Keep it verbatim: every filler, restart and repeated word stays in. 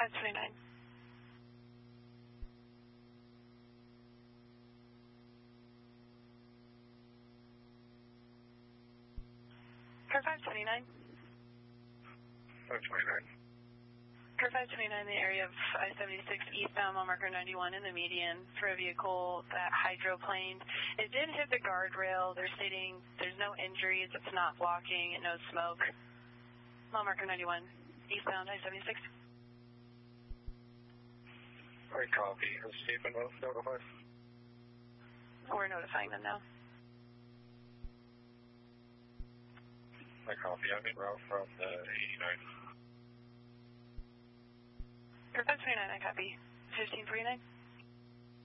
five twenty-nine. Car five twenty-nine. five twenty-nine. Car five twenty-nine in the area of I seventy-six eastbound, mile marker ninety-one in the median for a vehicle that hydroplaned. It did hit the guardrail. They're stating there's no injuries, it's not blocking, and no smoke. Mile marker ninety-one, eastbound I seventy-six. I copy. Has Steve been notified? We're notifying them now. I copy. I'm en route from the eighty-nine. Car five twenty-nine, I copy. fifteen forty-nine.